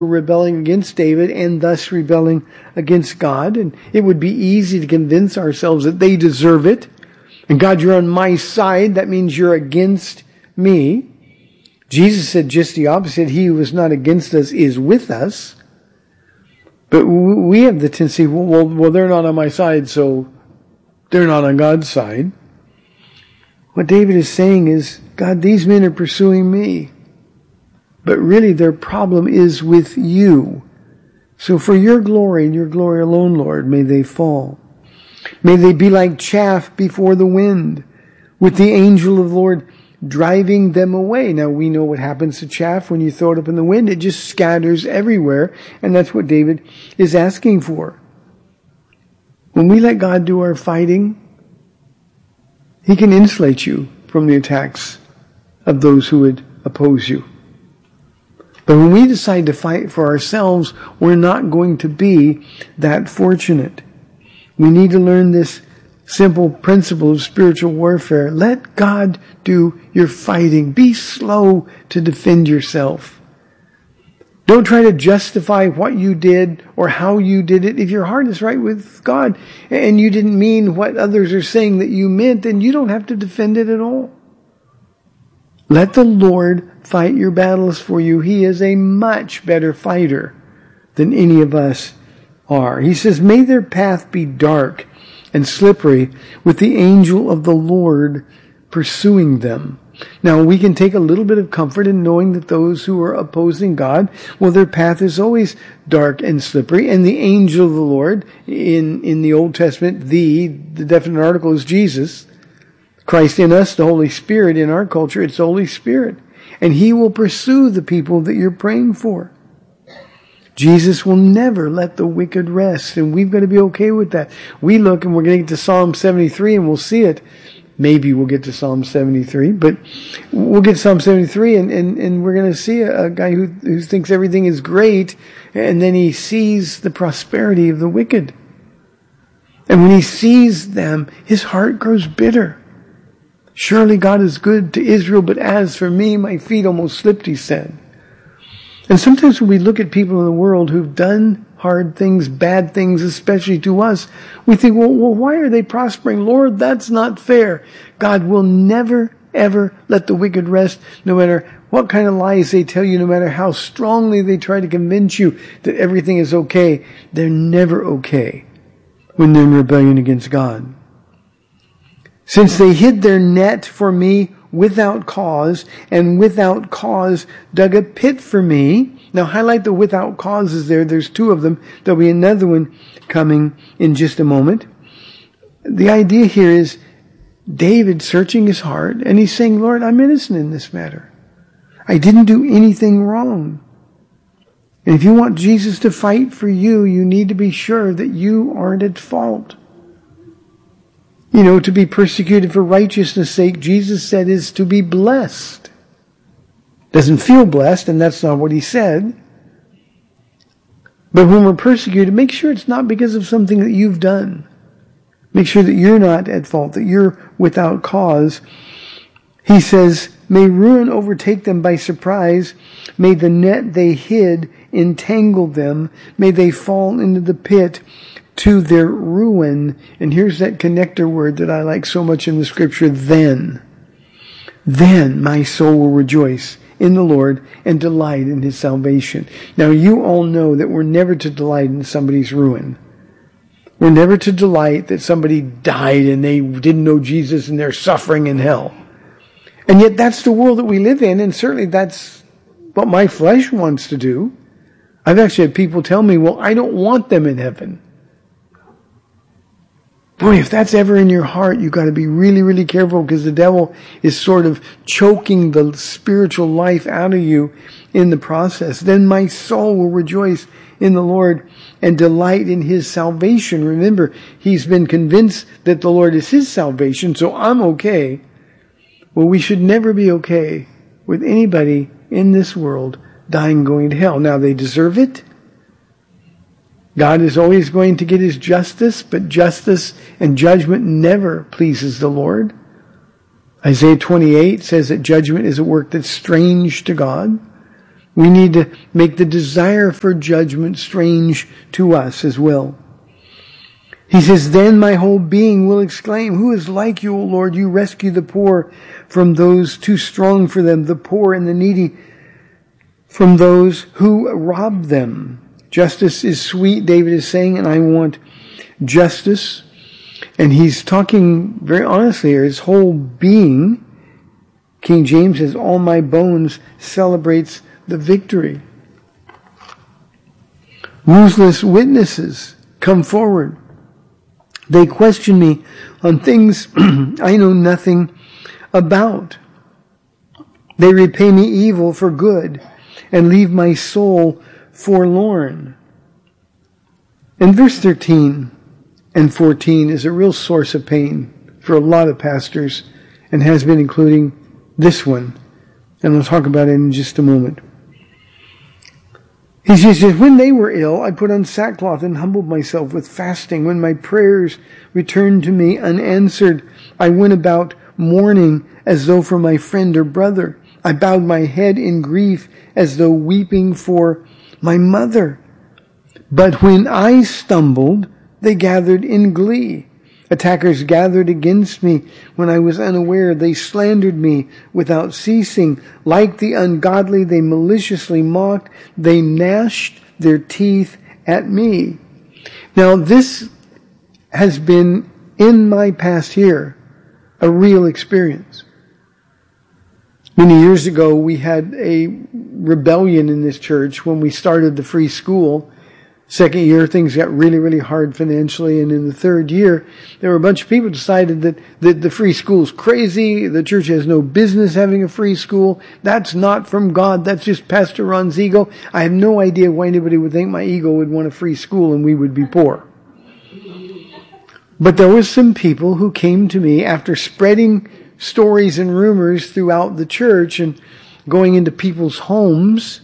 rebelling against David and thus rebelling against God. And it would be easy to convince ourselves that they deserve it. And God, you're on my side. That means you're against me. Jesus said just the opposite. He who is not against us is with us. But we have the tendency, well, they're not on my side, so they're not on God's side. What David is saying is, God, these men are pursuing me. But really their problem is with you. So for your glory and your glory alone, Lord, may they fall. May they be like chaff before the wind, with the angel of the Lord driving them away. Now we know what happens to chaff when you throw it up in the wind. It just scatters everywhere. And that's what David is asking for. When we let God do our fighting, He can insulate you from the attacks of those who would oppose you. But when we decide to fight for ourselves, we're not going to be that fortunate. We need to learn this simple principle of spiritual warfare. Let God do your fighting. Be slow to defend yourself. Don't try to justify what you did or how you did it. If your heart is right with God and you didn't mean what others are saying that you meant, then you don't have to defend it at all. Let the Lord fight your battles for you. He is a much better fighter than any of us are. He says, may their path be dark and slippery, with the angel of the Lord pursuing them. Now, we can take a little bit of comfort in knowing that those who are opposing God, well, their path is always dark and slippery. And the angel of the Lord, in the Old Testament, the definite article is Jesus. Christ in us, the Holy Spirit. In our culture, it's the Holy Spirit. And He will pursue the people that you're praying for. Jesus will never let the wicked rest, and we've got to be okay with that. We look, and we're going to get to Psalm 73, and we'll see it. Maybe we'll get to Psalm 73, but we'll get to Psalm 73, and we're going to see a guy who thinks everything is great, and then he sees the prosperity of the wicked. And when he sees them, his heart grows bitter. Surely God is good to Israel, but as for me, my feet almost slipped, he said. And sometimes when we look at people in the world who've done hard things, bad things, especially to us, we think, well, why are they prospering? Lord, that's not fair. God will never, ever let the wicked rest, no matter what kind of lies they tell you, no matter how strongly they try to convince you that everything is okay. They're never okay when they're in rebellion against God. Since they hid their net for me without cause, and without cause dug a pit for me. Now highlight the without causes there. There's two of them. There'll be another one coming in just a moment. The idea here is David searching his heart, and he's saying, Lord, I'm innocent in this matter. I didn't do anything wrong. And if you want Jesus to fight for you, you need to be sure that you aren't at fault. You know, to be persecuted for righteousness' sake, Jesus said, is to be blessed. Doesn't feel blessed, and that's not what He said. But when we're persecuted, make sure it's not because of something that you've done. Make sure that you're not at fault, that you're without cause. He says, may ruin overtake them by surprise. May the net they hid entangle them. May they fall into the pit to their ruin. And here's that connector word that I like so much in the scripture, then. Then my soul will rejoice in the Lord and delight in His salvation. Now you all know that we're never to delight in somebody's ruin. We're never to delight that somebody died and they didn't know Jesus and they're suffering in hell. And yet that's the world that we live in, and certainly that's what my flesh wants to do. I've actually had people tell me, well, I don't want them in heaven. Boy, if that's ever in your heart, you've got to be really, really careful, because the devil is sort of choking the spiritual life out of you in the process. Then my soul will rejoice in the Lord and delight in His salvation. Remember, he's been convinced that the Lord is his salvation, so I'm okay. Well, we should never be okay with anybody in this world dying and going to hell. Now, they deserve it. God is always going to get His justice, but justice and judgment never pleases the Lord. Isaiah 28 says that judgment is a work that's strange to God. We need to make the desire for judgment strange to us as well. He says, then my whole being will exclaim, who is like you, O Lord? You rescue the poor from those too strong for them, the poor and the needy from those who rob them. Justice is sweet, David is saying, and I want justice. And he's talking very honestly here. His whole being, King James says, all my bones celebrates the victory. Ruthless witnesses come forward. They question me on things I know nothing about. They repay me evil for good and leave my soul forlorn. And verse 13 and 14 is a real source of pain for a lot of pastors and has been, including this one. And we'll talk about it in just a moment. He says, when they were ill, I put on sackcloth and humbled myself with fasting. When my prayers returned to me unanswered, I went about mourning as though for my friend or brother. I bowed my head in grief as though weeping for my mother. But when I stumbled, they gathered in glee. Attackers gathered against me when I was unaware. They slandered me without ceasing. Like the ungodly, they maliciously mocked. They gnashed their teeth at me. Now, this has been, in my past year, a real experience. Many years ago, we had a rebellion in this church when we started the free school. Second year, things got really, really hard financially. And in the third year, there were a bunch of people who decided that the free school is crazy. The church has no business having a free school. That's not from God. That's just Pastor Ron's ego. I have no idea why anybody would think my ego would want a free school and we would be poor. But there were some people who came to me after spreading stories and rumors throughout the church and going into people's homes.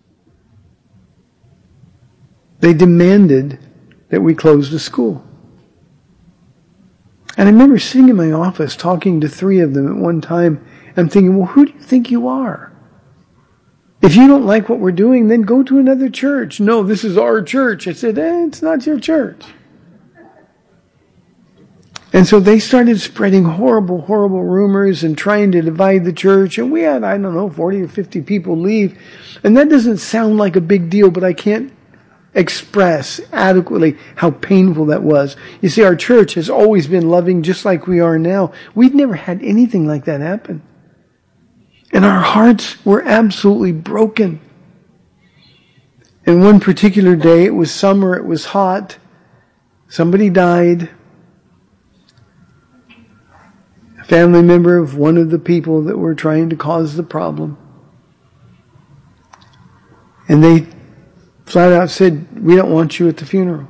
They demanded that we close the school. And I remember sitting in my office talking to three of them at one time. I'm thinking, well, who do you think you are? If you don't like what we're doing, then go to another church. No, this is our church. I said, it's not your church. And so they started spreading horrible, horrible rumors and trying to divide the church. And we had, 40 or 50 people leave. And that doesn't sound like a big deal, but I can't express adequately how painful that was. You see, our church has always been loving just like we are now. We've never had anything like that happen. And our hearts were absolutely broken. And one particular day, it was summer, it was hot, somebody died. A family member of one of the people that were trying to cause the problem. And they flat out said, we don't want you at the funeral.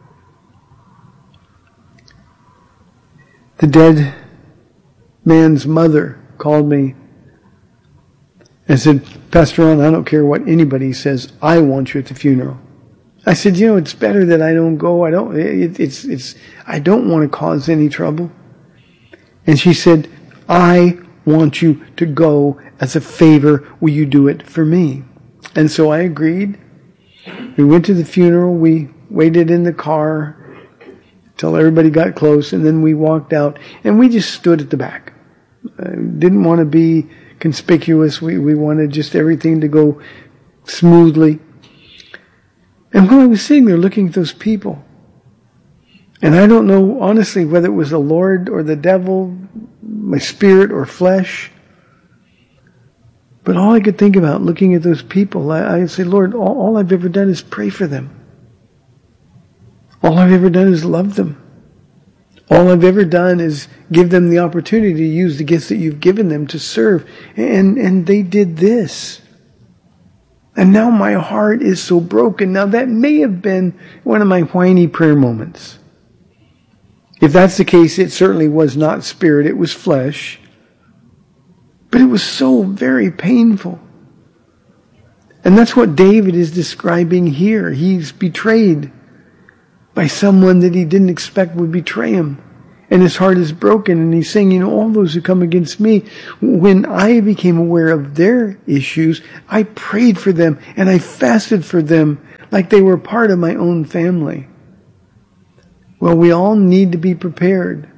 The dead man's mother called me and said, Pastor Ron, I don't care what anybody says, I want you at the funeral. I said, it's better that I don't go. I don't want to cause any trouble. And she said, I want you to go as a favor. Will you do it for me? And so I agreed. We went to the funeral. We waited in the car till everybody got close, and then we walked out, and we just stood at the back. Didn't want to be conspicuous. We wanted just everything to go smoothly. And while I was sitting there looking at those people, and I don't know honestly whether it was the Lord or the devil, my spirit or flesh, but all I could think about looking at those people, I say, Lord, all I've ever done is pray for them. All I've ever done is love them. All I've ever done is give them the opportunity to use the gifts that you've given them to serve. And they did this. And now my heart is so broken. Now that may have been one of my whiny prayer moments. If that's the case, it certainly was not spirit, it was flesh. But it was so very painful. And that's what David is describing here. He's betrayed by someone that he didn't expect would betray him. and his heart is broken. And he's saying, all those who come against me, when I became aware of their issues, I prayed for them and I fasted for them like they were part of my own family. Well, we all need to be prepared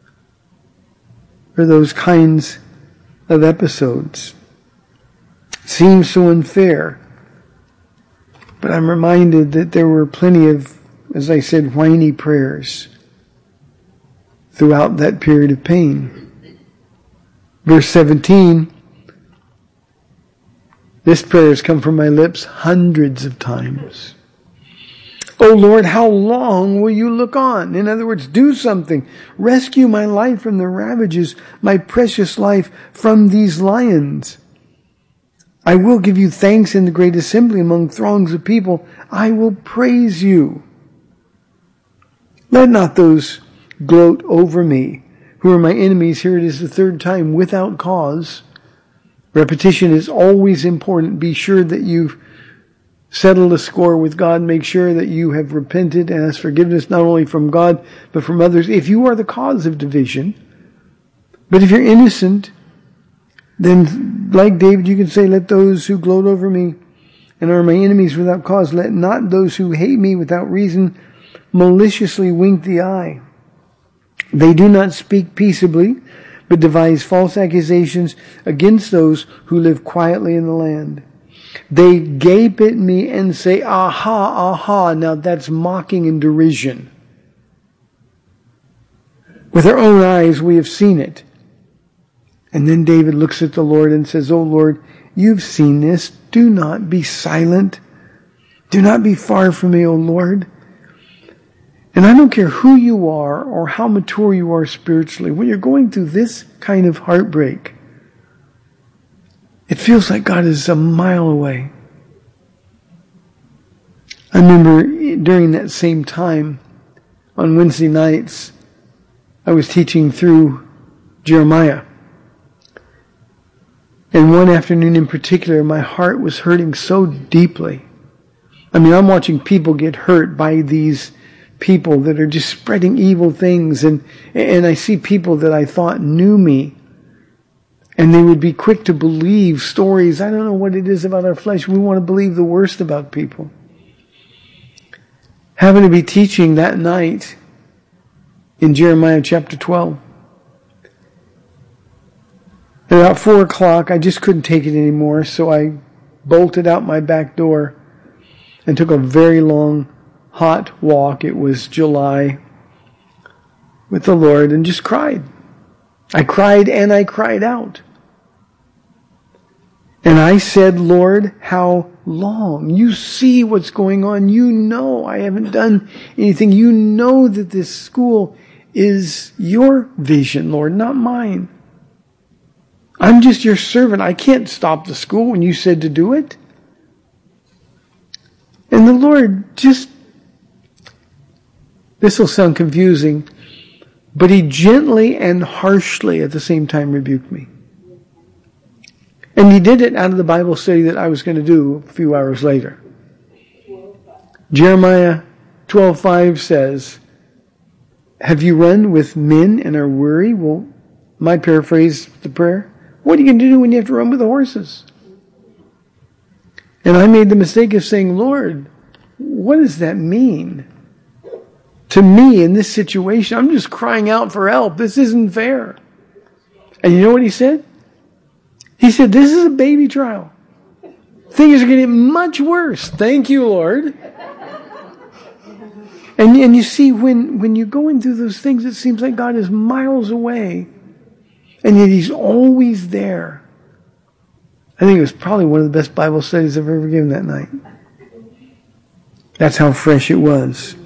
for those kinds of episodes. Seems so unfair, but I'm reminded that there were plenty of, as I said, whiny prayers throughout that period of pain. Verse 17, this prayer has come from my lips hundreds of times. O Lord, how long will you look on? In other words, do something. Rescue my life from the ravages, my precious life from these lions. I will give you thanks in the great assembly among throngs of people. I will praise you. Let not those gloat over me who are my enemies. Here it is the third time, without cause. Repetition is always important. Be sure that you've settled a score with God. Make sure that you have repented and asked forgiveness not only from God but from others. If you are the cause of division, but if you're innocent, then like David you can say, let those who gloat over me and are my enemies without cause, let not those who hate me without reason maliciously wink the eye. They do not speak peaceably, but devise false accusations against those who live quietly in the land. They gape at me and say, aha, aha. Now that's mocking and derision. With our own eyes we have seen it. And then David looks at the Lord and says, O Lord, you've seen this. Do not be silent. Do not be far from me, O Lord. And I don't care who you are or how mature you are spiritually. When you're going through this kind of heartbreak, it feels like God is a mile away. I remember during that same time, on Wednesday nights, I was teaching through Jeremiah. And one afternoon in particular, my heart was hurting so deeply. I mean, I'm watching people get hurt by these people that are just spreading evil things. And I see people that I thought knew me. And they would be quick to believe stories. I don't know what it is about our flesh. We want to believe the worst about people. Having to be teaching that night in Jeremiah chapter 12. At about 4 o'clock, I just couldn't take it anymore. So I bolted out my back door and took a very long, hot walk. It was July with the Lord and just cried. I cried and I cried out. And I said, Lord, how long? You see what's going on. You know I haven't done anything. You know that this school is your vision, Lord, not mine. I'm just your servant. I can't stop the school when you said to do it. And the Lord just, this will sound confusing, but He gently and harshly at the same time rebuked me. And He did it out of the Bible study that I was going to do a few hours later. Jeremiah 12:5 says, have you run with men and are weary? Well, my paraphrase the prayer, what are you going to do when you have to run with the horses? And I made the mistake of saying, Lord, what does that mean to me in this situation? I'm just crying out for help. This isn't fair. And you know what He said? He said, this is a baby trial. Things are getting much worse. Thank you, Lord. And you see, when you're going through those things, it seems like God is miles away. And yet He's always there. I think it was probably one of the best Bible studies I've ever given that night. That's how fresh it was.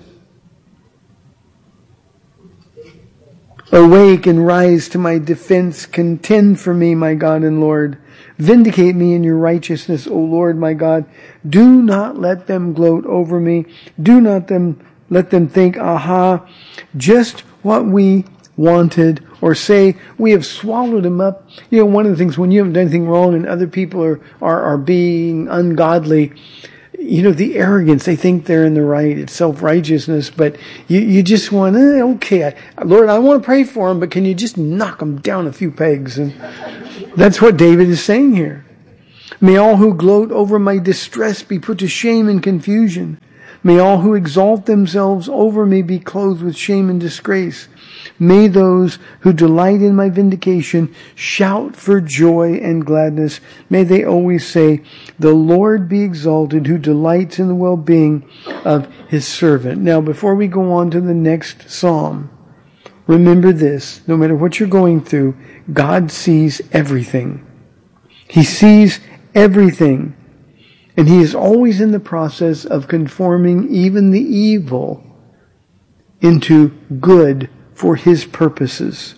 Awake and rise to my defense. Contend for me, my God and Lord. Vindicate me in your righteousness, O Lord, my God. Do not let them gloat over me. Do not let them think, aha, just what we wanted, or say, we have swallowed him up. You know, one of the things when you haven't done anything wrong and other people are being ungodly, the arrogance. They think they're in the right. It's self-righteousness, but you just want, okay, Lord, I want to pray for them, but can you just knock them down a few pegs? And that's what David is saying here. May all who gloat over my distress be put to shame and confusion. May all who exalt themselves over me be clothed with shame and disgrace. May those who delight in my vindication shout for joy and gladness. May they always say, the Lord be exalted, who delights in the well-being of his servant. Now, before we go on to the next psalm, remember this: no matter what you're going through, God sees everything. He sees everything. And he is always in the process of conforming even the evil into good for his purposes.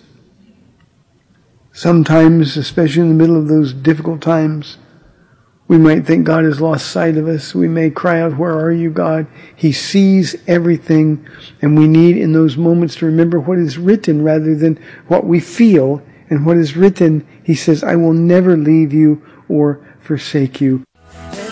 Sometimes, especially in the middle of those difficult times, we might think God has lost sight of us. We may cry out, where are you, God? He sees everything, and we need in those moments to remember what is written rather than what we feel. And what is written, he says, I will never leave you or forsake you.